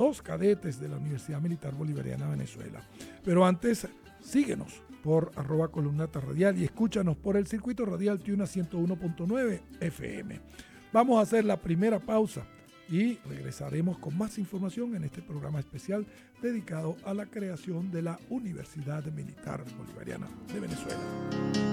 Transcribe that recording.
los cadetes de la Universidad Militar Bolivariana de Venezuela. Pero antes, síguenos por @columnata radial y escúchanos por el circuito radial Tuna 101.9 FM. Vamos a hacer la primera pausa y regresaremos con más información en este programa especial dedicado a la creación de la Universidad Militar Bolivariana de Venezuela.